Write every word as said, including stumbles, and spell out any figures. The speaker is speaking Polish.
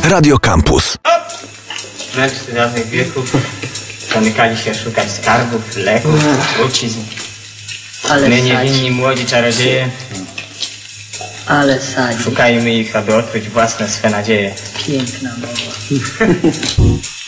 Radio Campus. Mędrcy raznych wieków zamykali się szukać skarbów, leków, trucizn. Ale My sadzi. niewinni młodzi czarodzieje Ale sadzi. szukajmy ich, aby odkryć własne swe nadzieje. Piękna mowa.